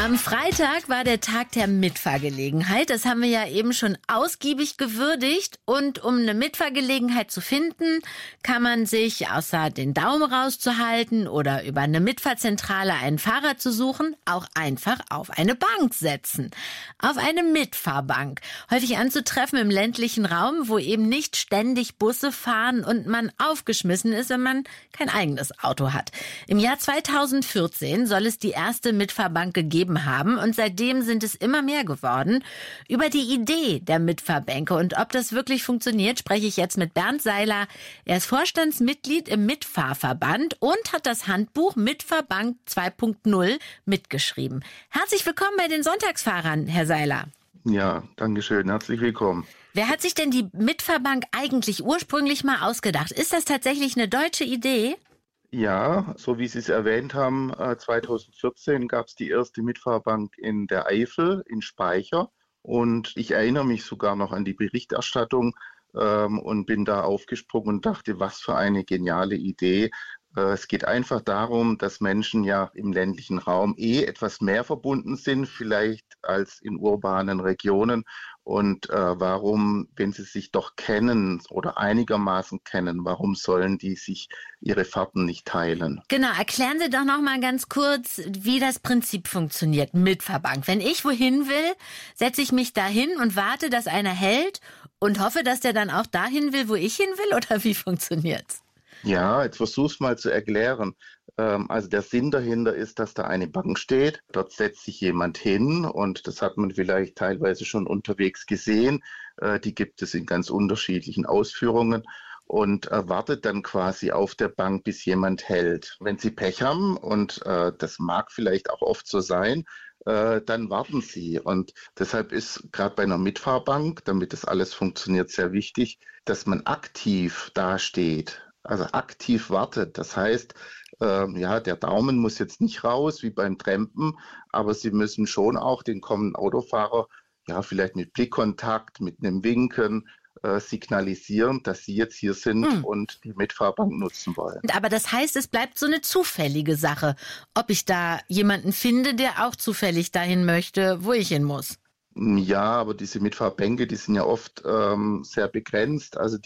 Am Freitag war der Tag der Mitfahrgelegenheit. Das haben wir ja eben schon ausgiebig gewürdigt. Und um eine Mitfahrgelegenheit zu finden, kann man sich außer den Daumen rauszuhalten oder über eine Mitfahrzentrale einen Fahrer zu suchen, auch einfach auf eine Bank setzen. Auf eine Mitfahrbank. Häufig anzutreffen im ländlichen Raum, wo eben nicht ständig Busse fahren und man aufgeschmissen ist, wenn man kein eigenes Auto hat. Im Jahr 2014 soll es die erste Mitfahrbank gegeben haben und seitdem sind es immer mehr geworden. Über die Idee der Mitfahrbänke und ob das wirklich funktioniert, spreche ich jetzt mit Bernd Seiler. Er ist Vorstandsmitglied im Mitfahrverband und hat das Handbuch Mitfahrbank 2.0 mitgeschrieben. Herzlich willkommen bei den Sonntagsfahrern, Herr Seiler. Ja, danke schön. Herzlich willkommen. Wer hat sich denn die Mitfahrbank eigentlich ursprünglich mal ausgedacht? Ist das tatsächlich eine deutsche Idee? Ja, so wie Sie es erwähnt haben, 2014 gab es die erste Mitfahrbank in der Eifel, in Speicher. Und ich erinnere mich sogar noch an die Berichterstattung und bin da aufgesprungen und dachte, was für eine geniale Idee. Es geht einfach darum, dass Menschen ja im ländlichen Raum etwas mehr verbunden sind, vielleicht als in urbanen Regionen. Und warum, wenn sie sich doch kennen oder einigermaßen kennen, warum sollen die sich ihre Fahrten nicht teilen? Genau, erklären Sie doch noch mal ganz kurz, wie das Prinzip funktioniert, Mitfahrbank. Wenn ich wohin will, setze ich mich dahin und warte, dass einer hält und hoffe, dass der dann auch dahin will, wo ich hin will, oder wie funktioniert's? Ja, jetzt versuch's mal zu erklären. Also der Sinn dahinter ist, dass da eine Bank steht. Dort setzt sich jemand hin und das hat man vielleicht teilweise schon unterwegs gesehen. Die gibt es in ganz unterschiedlichen Ausführungen und wartet dann quasi auf der Bank, bis jemand hält. Wenn Sie Pech haben, und das mag vielleicht auch oft so sein, dann warten Sie. Und deshalb ist gerade bei einer Mitfahrbank, damit das alles funktioniert, sehr wichtig, dass man aktiv dasteht. Also aktiv wartet. Das heißt, der Daumen muss jetzt nicht raus wie beim Trampen, aber Sie müssen schon auch den kommenden Autofahrer vielleicht mit Blickkontakt, mit einem Winken signalisieren, dass Sie jetzt hier sind und die Mitfahrbank nutzen wollen. Aber das heißt, es bleibt so eine zufällige Sache, ob ich da jemanden finde, der auch zufällig dahin möchte, wo ich hin muss. Ja, aber diese Mitfahrbänke, die sind ja oft sehr begrenzt. Also